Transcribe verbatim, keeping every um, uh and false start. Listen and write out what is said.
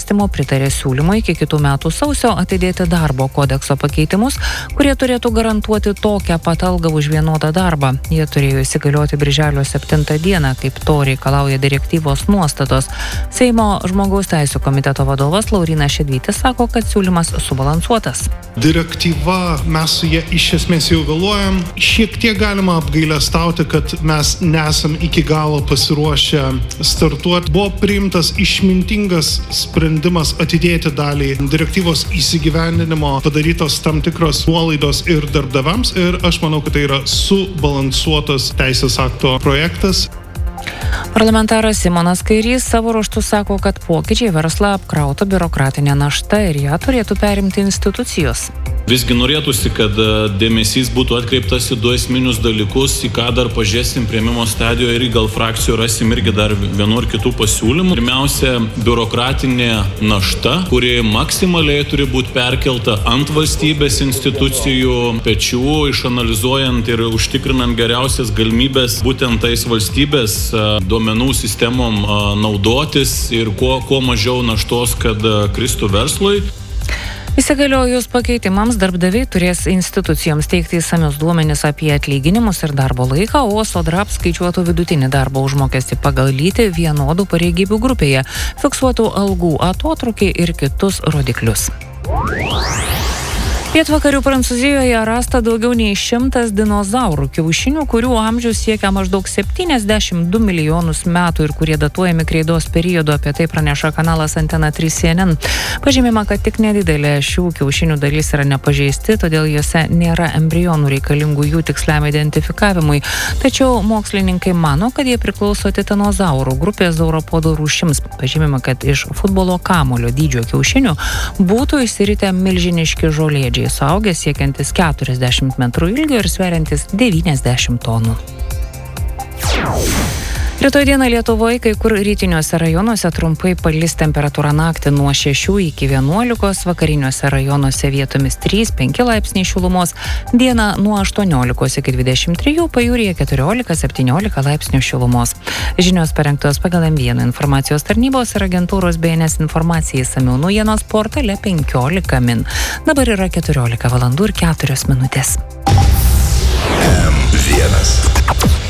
svarstymo pritarė siūlymui iki kitų metų sausio atidėti darbo kodekso pakeitimus, kurie turėtų garantuoti tokią pat algą už vienodą darbą. Jie turėjo įsigalioti birželio septintą dieną, kaip to reikalauja direktyvos nuostatos. Seimo žmogaus teisių komiteto vadovas Laurynas Šedvytis sako, kad siūlymas subalansuotas. Direktyva, mes su jie iš esmės jau vėluojam. Šiek tiek galima apgailestauti, kad mes nesam iki galo pasiruošę startuoti. Buvo priimtas išmintingas sprendimas atidėti dalį direktyvos įsigyvendinimo, padarytos tam tikros nuolaidos ir darbdaviams, ir aš manau, kad tai yra subalansuotas teisės akto projektas. Parlamentaras Simonas Kairys savo ruožtu sako, kad pokyčiai verslą apkrautų biurokratinė našta ir ją turėtų perimti institucijos. Visgi norėtųsi, kad dėmesys būtų atkreiptas į du esminius dalykus, į ką dar pažiūrėsim priėmimo stadijoje ir gal frakcijų rasim irgi dar vienu ar kitų pasiūlymų. Pirmiausia, biurokratinė našta, kuri maksimaliai turi būti perkelta ant valstybės institucijų pečių, išanalizuojant ir užtikrinant geriausias galimybės būtent tais valstybės duomenų sistemom naudotis ir kuo, kuo mažiau naštos, kad kristų verslui. Įsigaliojus pakeitimams, darbdaviai turės institucijoms teikti išsamius duomenis apie atlyginimus ir darbo laiką, o Sodra apskaičiuotų vidutinį darbo užmokestį pagal lytį vienodų pareigybių grupėje, fiksuotų algų atotrūkį ir kitus rodiklius. Pietvakarių Prancūzijoje rasta daugiau nei šimtas dinozaurų kiaušinių, kurių amžius siekia maždaug septyniasdešimt du milijonus metų ir kurie datuojami kreidos periodu, apie tai praneša kanalas Antena trys C N N. Pažymima, kad tik nedidelė šių kiaušinių dalis yra nepažeisti, todėl juose nėra embrionų reikalingų jų tiksliam identifikavimui. Tačiau mokslininkai mano, kad jie priklauso titanozaurų grupės sauropodų rūšims. Pažymima, kad iš futbolo kamuolio dydžio kiaušinių būtų išsiritę milžiniški žolėdžiai, suaugęs siekiantis keturiasdešimt metrų ilgio ir sveriantis devyniasdešimt tonų. Rytoj dieną Lietuvoje kai kur rytiniuose rajonuose trumpai palis, temperatūra naktį nuo šešių iki vienuolikos, vakariniuose rajonuose vietomis trys penki laipsniai šilumos, dieną nuo aštuoniolikos iki dvidešimt trijų, pajūryje keturiolika septyniolika laipsnių šilumos. Žinios parengtos pagal M vieną informacijos tarnybos ir agentūros B N S informacijai išsamiau naujienos portale penkiolika min. Dabar yra keturiolika valandų ir keturios minutės. M vienas.